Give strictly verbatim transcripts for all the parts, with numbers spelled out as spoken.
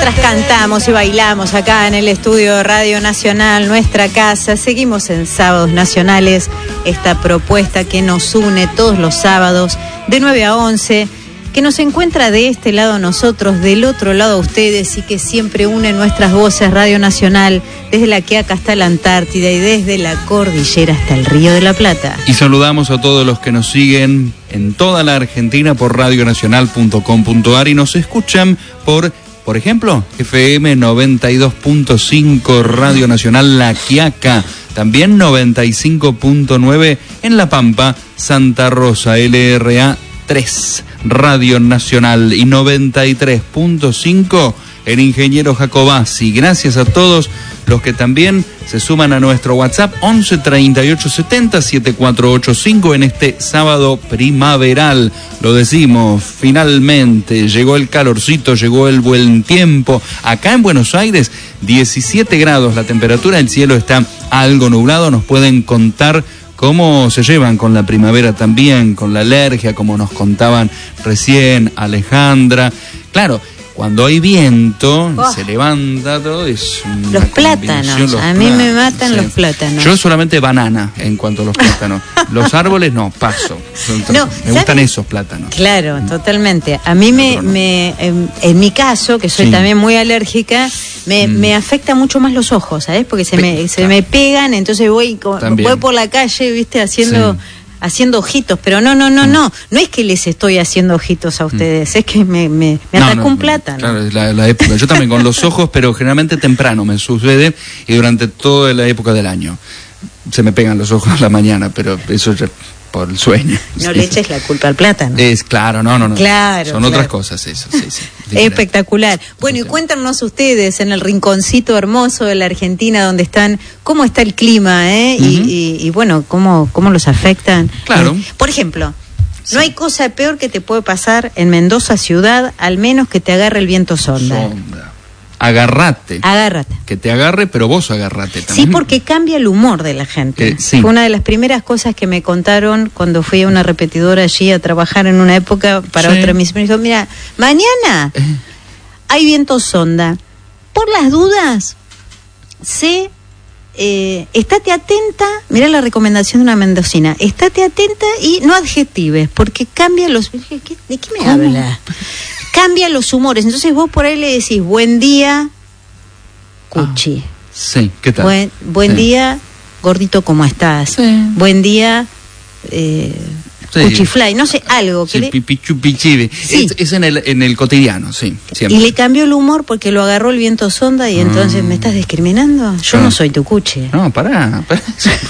mientras cantamos y bailamos acá en el estudio de Radio Nacional, nuestra casa, seguimos en Sábados Nacionales, esta propuesta que nos une todos los sábados de nueve a once, que nos encuentra de este lado a nosotros, del otro lado a ustedes, y que siempre une nuestras voces. Radio Nacional, desde la Quiaca hasta la Antártida y desde la cordillera hasta el Río de la Plata. Y saludamos a todos los que nos siguen en toda la Argentina por radio nacional punto com punto a r y nos escuchan por, por ejemplo, F M noventa y dos punto cinco Radio Nacional La Quiaca, también noventa y cinco punto nueve en La Pampa, Santa Rosa, L R A tres Radio Nacional y noventa y tres punto cinco el Ingeniero Jacobasi. Gracias a todos los que también se suman a nuestro WhatsApp once treinta y ocho setenta setenta y cuatro ochenta y cinco en este sábado primaveral. Lo decimos, finalmente llegó el calorcito, llegó el buen tiempo. Acá en Buenos Aires, diecisiete grados la temperatura, el cielo está algo nublado. Nos pueden contar cómo se llevan con la primavera también, con la alergia, como nos contaban recién Alejandra. Claro, cuando hay viento, oh, se levanta todo, es una Los plátanos, los a mí plátanos, me matan sí. los plátanos. Yo solamente banana en cuanto a los plátanos. Los árboles no, paso. No, me gustan ¿sabes? Esos plátanos. Claro, totalmente. A mí me, no. me en, en mi caso, que soy sí. también muy alérgica, me, mm. me afecta mucho más los ojos, ¿sabes? Porque se, Pe- me, se me pegan, entonces voy, voy por la calle, viste, haciendo... Sí. haciendo ojitos, pero no, no, no, no, no es que les estoy haciendo ojitos a ustedes, es que me, me, me no, atacó no, un plátano. Claro, es la, la época. Yo también con los ojos, pero generalmente temprano me sucede y durante toda la época del año. Se me pegan los ojos a la mañana, pero eso es por el sueño. No sí. le eches la culpa al plátano. Es claro, no, no, no. Claro. Son claro. otras cosas eso, sí, sí. Espectacular. Bueno, y cuéntanos ustedes en el rinconcito hermoso de la Argentina donde están, cómo está el clima, ¿eh? Uh-huh. y, y, y bueno, cómo, cómo los afectan. Claro. Eh, por ejemplo, sí. no hay cosa peor que te puede pasar en Mendoza ciudad, al menos que te agarre el viento sonda. Sonda. Agarrate. Agárrate. Que te agarre, pero vos agarrate también. Sí, porque cambia el humor de la gente. Eh, sí. Fue una de las primeras cosas que me contaron cuando fui a una repetidora allí a trabajar en una época para sí. otra emisión. Me dijo, mira, mañana eh. hay viento sonda. Por las dudas, sé, eh, estate atenta, mira la recomendación de una mendocina, estate atenta y no adjetives, porque cambia los... ¿De qué me ¿Cómo? habla? Cambia los humores, entonces vos por ahí le decís buen día, Cuchi. Ah, sí, ¿qué tal? Buen, buen sí. día, gordito, ¿cómo estás? Sí. Buen día, eh, sí. Cuchifly, no sé, algo. Sí, que pipichupichive. Sí. Es, es en, el, en el cotidiano, sí, siempre. Y le cambió el humor porque lo agarró el viento sonda y entonces, mm. ¿me estás discriminando? Yo no, no soy tu Cuchi. No, pará, pará.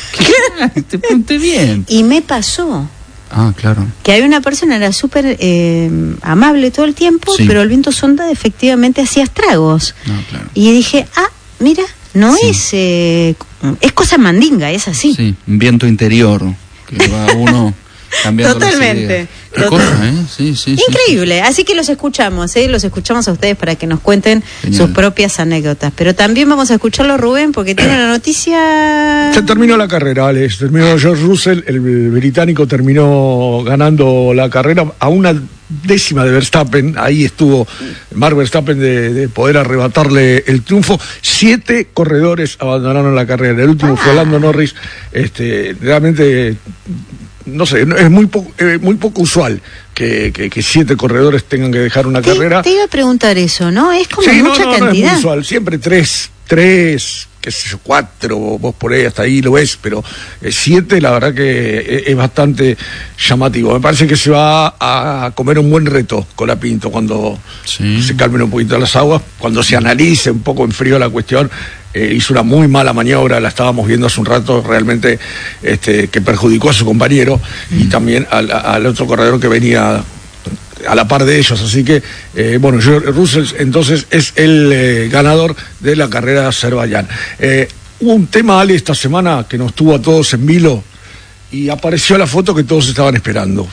Te pregunté bien. Y me pasó. Ah, claro. Que hay una persona, era súper eh, amable todo el tiempo, sí. pero el viento sonda efectivamente hacía estragos. No, claro. Y dije, ah, mira, no sí. es... Eh, es cosa mandinga, es así. Sí, un viento interior que va uno cambiando Totalmente. las ideas. Qué Total. cosa, ¿eh? Sí, sí, Increíble, sí, sí. Así que los escuchamos, ¿eh? Los escuchamos a ustedes para que nos cuenten Genial. sus propias anécdotas. Pero también vamos a escucharlo, Rubén, porque tiene una noticia... Se terminó la carrera, Alex. Terminó George Russell, el británico terminó ganando la carrera a una décima de Verstappen. Ahí estuvo Mark Verstappen de, de poder arrebatarle el triunfo. Siete corredores abandonaron la carrera. El último ah. fue Lando Norris. Este, realmente... No sé, es muy poco, eh, muy poco usual que, que, que siete corredores tengan que dejar una te, carrera. Te iba a preguntar eso, ¿no? Es como sí, mucha no, no, cantidad. No es muy usual, siempre tres, tres, qué sé yo, cuatro, vos por ahí hasta ahí lo ves, pero eh, siete la verdad que es, es bastante llamativo. Me parece que se va a comer un buen reto Colapinto cuando sí. se calmen un poquito las aguas, cuando se analice un poco en frío la cuestión. Eh, hizo una muy mala maniobra, la estábamos viendo hace un rato, realmente este, que perjudicó a su compañero mm. y también al, al otro corredor que venía a la par de ellos, así que eh, bueno, George Russell entonces es el eh, ganador de la carrera de Azerbaiyán. Eh, hubo un tema, Ale, esta semana que nos tuvo a todos en vilo y apareció la foto que todos estaban esperando.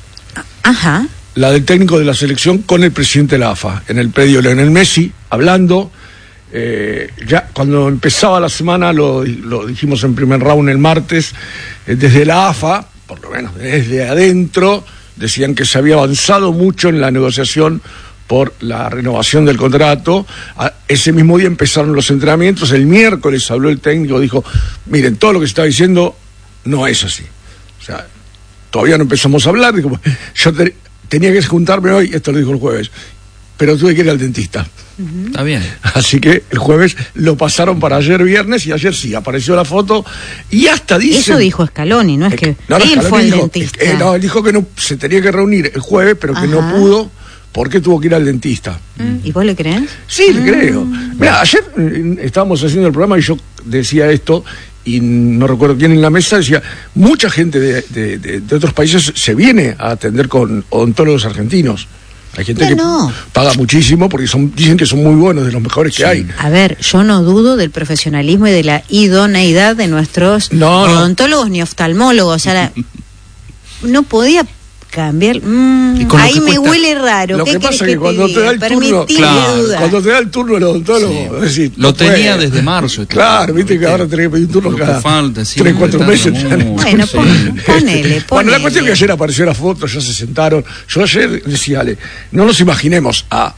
Ajá. La del técnico de la selección con el presidente de la A F A, en el predio Lionel Messi, hablando. Eh, ya cuando empezaba la semana, lo, lo dijimos en primer round el martes, eh, desde la A F A, por lo menos desde adentro, decían que se había avanzado mucho en la negociación por la renovación del contrato. A, ese mismo día empezaron los entrenamientos, el miércoles habló el técnico, dijo, miren, todo lo que se está diciendo no es así. O sea, todavía no empezamos a hablar, digo, yo te, tenía que juntarme hoy, esto lo dijo el jueves, pero tuve que ir al dentista. Uh-huh. Está bien. Así que el jueves lo pasaron para ayer viernes y ayer sí, apareció la foto y hasta dice... Eso dijo Scaloni, no es que no, no, él Scaloni fue al dijo, dentista. Eh, no, él dijo que no se tenía que reunir el jueves, pero que Ajá. no pudo porque tuvo que ir al dentista. ¿Y vos le crees? Sí, mm. le creo. Mira, ayer eh, estábamos haciendo el programa y yo decía esto, y no recuerdo quién en la mesa decía, mucha gente de, de, de, de otros países se viene a atender con odontólogos argentinos. Hay gente no, que no. paga muchísimo porque son, dicen que son muy buenos, de los mejores sí. que hay. A ver, yo no dudo del profesionalismo y de la idoneidad de nuestros no, odontólogos no. ni oftalmólogos. O sea, la, no podía cambiar. Mm, ahí me cuesta, huele raro. Lo ¿Qué que pasa es que cuando te, te da el turno, claro, cuando te da el turno el odontólogo, sí. es decir, lo no tenía puede. desde marzo. Claro, viste que ahora tenés que pedir un turno cada falta, sí, tres, cuatro meses. Bueno, pon, ponele, ponele. Bueno, la cuestión es que ayer apareció la foto, ya se sentaron. Yo ayer decía, Ale, no nos imaginemos a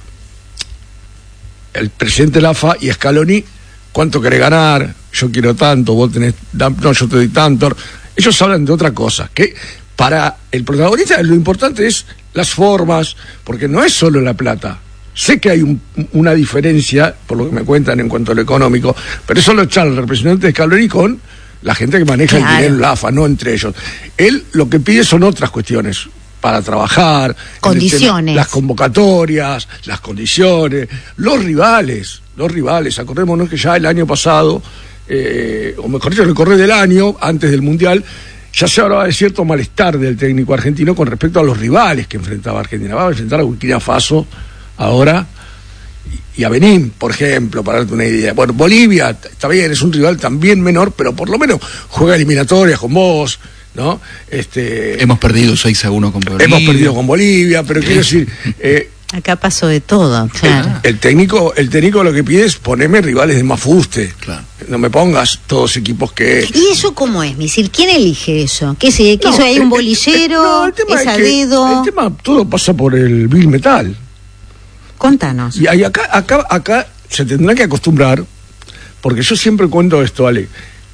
el presidente de la A F A y Scaloni, cuánto querés ganar, yo quiero tanto, vos tenés, no, yo te doy tanto. Ellos hablan de otra cosa, que para el protagonista lo importante es las formas, porque no es solo la plata. Sé que hay un, una diferencia, por lo que me cuentan en cuanto a lo económico, pero eso lo echa el representante de Scaloni con la gente que maneja claro. el dinero en la A F A, no entre ellos. Él lo que pide son otras cuestiones para trabajar, condiciones, tema, las convocatorias, las condiciones, los rivales, los rivales. Acordémonos que ya el año pasado, eh, o mejor dicho, el correr del año, antes del Mundial, ya se hablaba de cierto malestar del técnico argentino con respecto a los rivales que enfrentaba Argentina. Va a enfrentar a Burkina Faso ahora y a Benín, por ejemplo, para darte una idea. Bueno, Bolivia, está bien, es un rival también menor, pero por lo menos juega eliminatorias con vos, ¿no? Este, hemos perdido seis a uno con Bolivia. Hemos perdido con Bolivia, pero quiero decir... Eh, Acá pasó de todo, claro. El, el técnico el técnico lo que pide es ponerme rivales de más fuste. Claro. No me pongas todos equipos que... ¿Y eso cómo es? Decir, ¿quién elige eso? ¿Qué se, que no, eso hay un bolillero? No, el tema es, es a dedo. El tema, todo pasa por el Bill Metal. Contanos. Y hay acá, acá, acá se tendrá que acostumbrar, porque yo siempre cuento esto, Ale.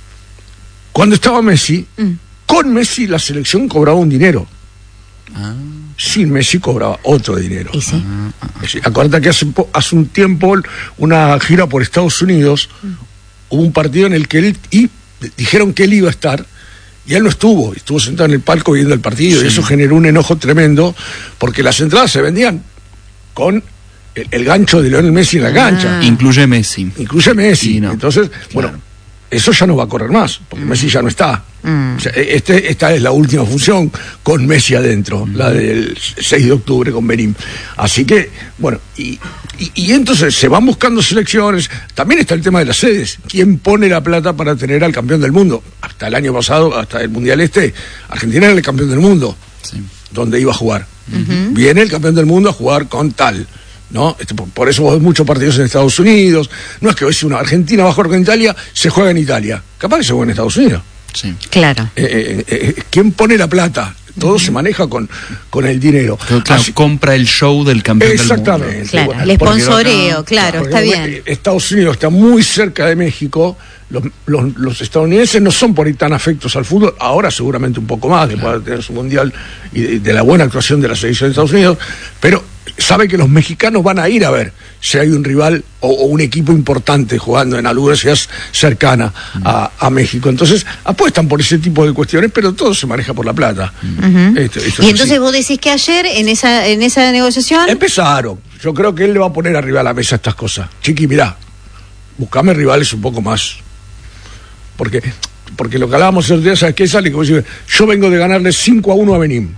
Cuando estaba Messi, mm. con Messi la selección cobraba un dinero. Ah. Sin Messi cobraba otro dinero. ¿Y sí? Sí, acuérdate que hace, hace un tiempo una gira por Estados Unidos, mm. hubo un partido en el que él, y dijeron que él iba a estar, y él no estuvo, estuvo sentado en el palco viendo el partido, sí. y eso generó un enojo tremendo, porque las entradas se vendían con el, el gancho de Lionel Messi en la cancha. Ah. Incluye Messi. Incluye Messi. Sí, no. Entonces, claro. bueno, eso ya no va a correr más, porque mm. Messi ya no está. Mm. O sea, este, esta es la última función con Messi adentro, mm. la del seis de octubre con Benín. Así que, bueno, y, y, y entonces se van buscando selecciones. También está el tema de las sedes. ¿Quién pone la plata para tener al campeón del mundo? Hasta el año pasado, hasta el Mundial Este, Argentina era el campeón del mundo. Sí. ¿Dónde iba a jugar? Uh-huh. Viene el campeón del mundo a jugar con tal. ¿No? Este, por, por eso vos ves muchos partidos en Estados Unidos. No es que hoy una Argentina va a jugar con Italia, se juega en Italia. Capaz que se juega en Estados Unidos. Sí. Claro. Eh, eh, eh, ¿Quién pone la plata? Todo uh-huh. se maneja con, con el dinero. Claro, claro, Así, compra el show del campeón exactamente, del mundo. Claro, bueno, el sponsoreo, no, claro, está bien. Estados Unidos está muy cerca de México. Los, los, los estadounidenses no son por ahí tan afectos al fútbol, ahora seguramente un poco más, después claro. de tener su mundial y de, de la buena actuación de la selección de Estados Unidos, pero sabe que los mexicanos van a ir a ver si hay un rival o, o un equipo importante jugando en alguna ciudad cercana uh-huh. a, a México. Entonces apuestan por ese tipo de cuestiones, pero todo se maneja por la plata. Uh-huh. esto, esto y entonces así. Vos decís que ayer en esa en esa negociación empezaron. Yo creo que él le va a poner arriba a la mesa estas cosas. Chiqui, mirá, buscame rivales un poco más. Porque, porque lo que hablábamos el otro día, ¿sabes qué sale? Como si, yo vengo de ganarle cinco a uno a Benín.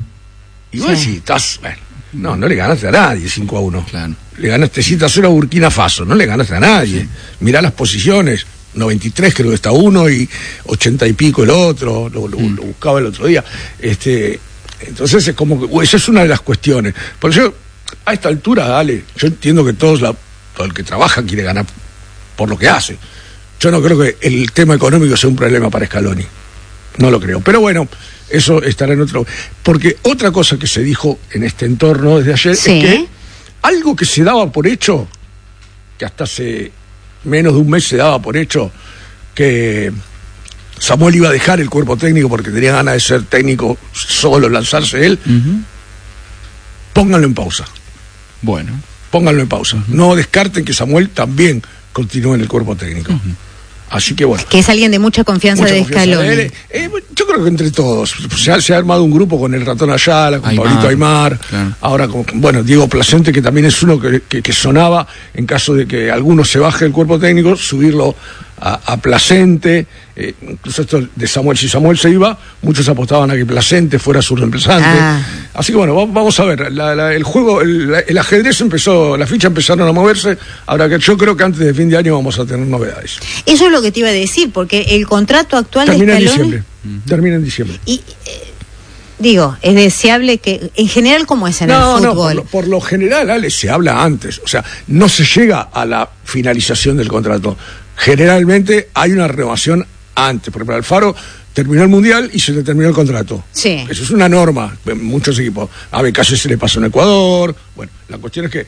Y vos sí. decís, estás... Bueno, no, no le ganaste a nadie cinco a uno. Claro. Le ganaste siete a cero a Burkina Faso, no le ganaste a nadie. Sí. Mirá las posiciones, noventa y tres creo que está uno y ochenta y pico el otro, lo, lo, mm. lo buscaba el otro día. Este, entonces es como que, esa es una de las cuestiones. Por eso, a esta altura, dale, yo entiendo que todos la, todo el que trabaja quiere ganar por lo que hace. Yo no creo que el tema económico sea un problema para Scaloni. No lo creo. Pero bueno, eso estará en otro... Porque otra cosa que se dijo en este entorno desde ayer sí. es que algo que se daba por hecho, que hasta hace menos de un mes se daba por hecho, que Samuel iba a dejar el cuerpo técnico porque tenía ganas de ser técnico solo, lanzarse él, uh-huh. pónganlo en pausa. Bueno. Pónganlo en pausa. Uh-huh. No descarten que Samuel también continúe en el cuerpo técnico. Uh-huh. Así que bueno. Que es alguien de mucha confianza mucha de Scaloni. Eh, eh, yo creo que entre todos. Se ha, se ha armado un grupo con el Ratón Ayala, con Aymar, Pablito Aymar, claro. Ahora con, bueno, Diego Placente, que también es uno que, que, que sonaba, en caso de que alguno se baje del cuerpo técnico, subirlo a, a Placente. Eh, incluso esto de Samuel, si Samuel se iba, muchos apostaban a que Placente fuera su reemplazante. Ah. Así que bueno, vamos a ver, la, la, el juego, el, el ajedrez empezó, las fichas empezaron a moverse, ahora que yo creo que antes de fin de año vamos a tener novedades. Eso es lo que te iba a decir, porque el contrato actual termina de Scaloni... en diciembre, uh-huh. termina en diciembre. Y, eh, digo, es deseable que, en general, ¿cómo es en no, el fútbol? No, por lo, por lo general, Ale, se habla antes, o sea, no se llega a la finalización del contrato. Generalmente hay una renovación antes. Por ejemplo, Alfaro terminó el Mundial y se le terminó el contrato. Sí. Eso es una norma en muchos equipos. A Becasio se le pasó en Ecuador. Bueno, la cuestión es que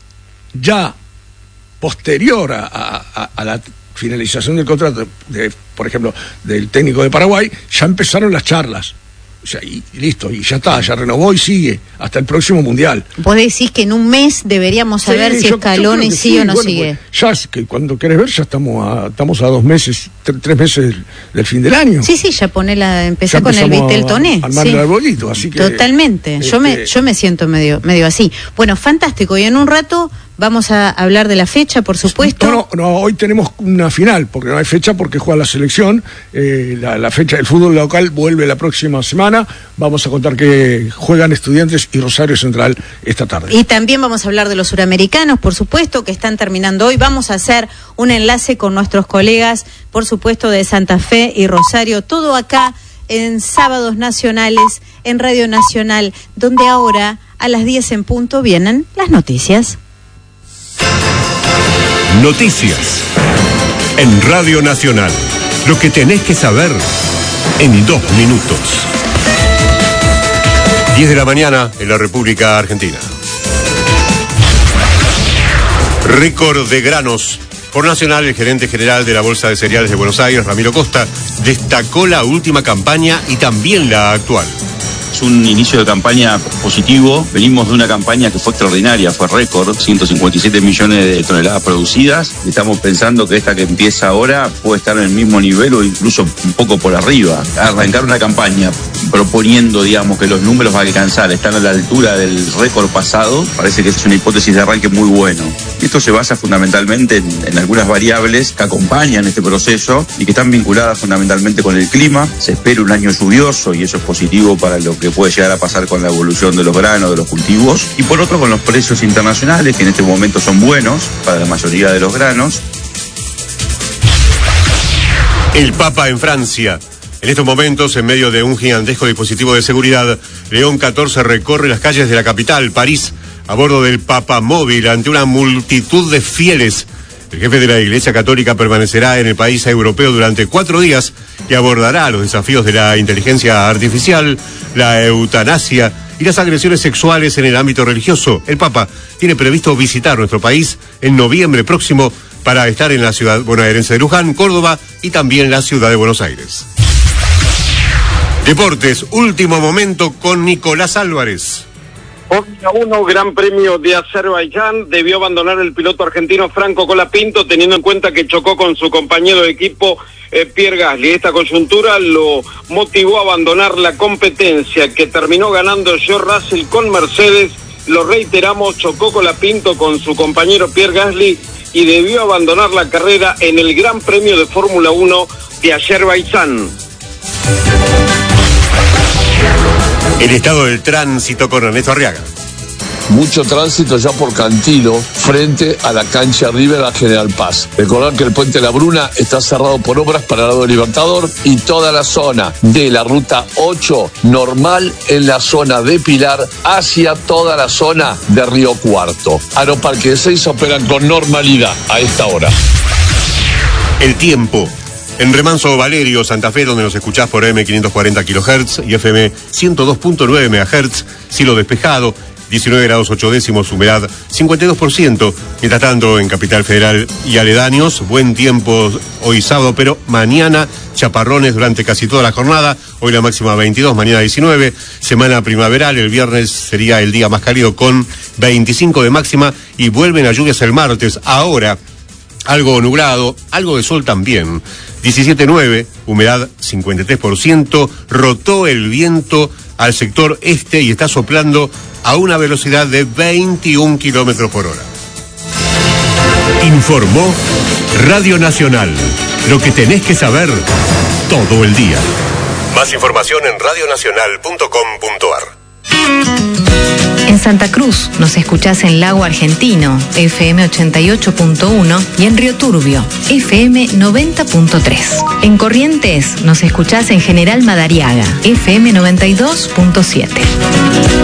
ya posterior a, a, a la finalización del contrato, de, por ejemplo, del técnico de Paraguay, ya empezaron las charlas. O sea, y, y listo, y ya está, ya renovó y sigue hasta el próximo Mundial. Vos decís que en un mes deberíamos saber sí, si Scaloni sí, sí o no bueno, sigue. Pues, ya es que cuando querés ver, ya estamos a, estamos a dos meses, tre, tres meses del, del fin del año. Sí, sí, ya pone la, empecé ya con el Vitel Toné. Armar sí. el arbolito, así que. Totalmente, este... yo me, yo me siento medio, medio así. Bueno, fantástico, y en un rato vamos a hablar de la fecha, por supuesto. No, no, no, hoy tenemos una final, porque no hay fecha porque juega la selección. Eh, la, la fecha del fútbol local vuelve la próxima semana. Vamos a contar que juegan Estudiantes y Rosario Central esta tarde. Y también vamos a hablar de los suramericanos, por supuesto, que están terminando hoy. Vamos a hacer un enlace con nuestros colegas, por supuesto, de Santa Fe y Rosario. Todo acá en Sábados Nacionales, en Radio Nacional, donde ahora, a las diez en punto, vienen las noticias. Noticias en Radio Nacional. Lo que tenés que saber en dos minutos. diez de la mañana en la República Argentina. Récord de granos. Por Nacional, el gerente general de la Bolsa de Cereales de Buenos Aires, Ramiro Costa, destacó la última campaña y también la actual. Es un inicio de campaña positivo. Venimos de una campaña que fue extraordinaria, fue récord, ciento cincuenta y siete millones de toneladas producidas. Estamos pensando que esta que empieza ahora puede estar en el mismo nivel o incluso un poco por arriba. Arrancar una campaña proponiendo, digamos, que los números a alcanzar están a la altura del récord pasado, parece que es una hipótesis de arranque muy bueno. Esto se basa fundamentalmente en, en algunas variables que acompañan este proceso y que están vinculadas fundamentalmente con el clima. Se espera un año lluvioso y eso es positivo para lo que puede llegar a pasar con la evolución de los granos, de los cultivos, y por otro con los precios internacionales, que en este momento son buenos para la mayoría de los granos. El Papa en Francia. En estos momentos, en medio de un gigantesco dispositivo de seguridad, León catorce recorre las calles de la capital, París, a bordo del Papa Móvil, ante una multitud de fieles. El jefe de la Iglesia Católica permanecerá en el país europeo durante cuatro días y abordará los desafíos de la inteligencia artificial, la eutanasia y las agresiones sexuales en el ámbito religioso. El Papa tiene previsto visitar nuestro país en noviembre próximo para estar en la ciudad bonaerense de Luján, Córdoba y también la ciudad de Buenos Aires. Deportes, último momento con Nicolás Álvarez. Fórmula uno, Gran Premio de Azerbaiyán, debió abandonar el piloto argentino Franco Colapinto, teniendo en cuenta que chocó con su compañero de equipo eh, Pierre Gasly. Esta coyuntura lo motivó a abandonar la competencia, que terminó ganando George Russell con Mercedes. Lo reiteramos, chocó Colapinto con su compañero Pierre Gasly y debió abandonar la carrera en el Gran Premio de Fórmula uno de Azerbaiyán. El estado del tránsito con Ernesto Arriaga. Mucho tránsito ya por Cantilo, frente a la cancha River a General Paz. Recordar que el puente La Bruna está cerrado por obras para el lado del Libertador y toda la zona de la ruta ocho normal en la zona de Pilar hacia toda la zona de Río Cuarto. Aeroparque seis operan con normalidad a esta hora. El tiempo. En Remanso Valerio, Santa Fe, donde nos escuchás por A M quinientos cuarenta kilohertz y F M ciento dos punto nueve megahertz, cielo despejado. diecinueve grados ocho décimos, humedad cincuenta y dos por ciento. Mientras tanto, en Capital Federal y aledaños, buen tiempo hoy sábado, pero mañana chaparrones durante casi toda la jornada. Hoy la máxima veintidós, mañana diecinueve. Semana primaveral, el viernes sería el día más cálido con veinticinco de máxima y vuelven a lluvias el martes. Ahora, algo nublado, algo de sol también. diecisiete nueve, humedad cincuenta y tres por ciento. Rotó el viento al sector este y está soplando a una velocidad de veintiún kilómetros por hora. Informó Radio Nacional. Lo que tenés que saber todo el día. Más información en radio nacional punto com punto ar. En Santa Cruz nos escuchás en Lago Argentino, F M ochenta y ocho punto uno, y en Río Turbio, F M noventa punto tres. En Corrientes nos escuchás en General Madariaga, F M noventa y dos punto siete.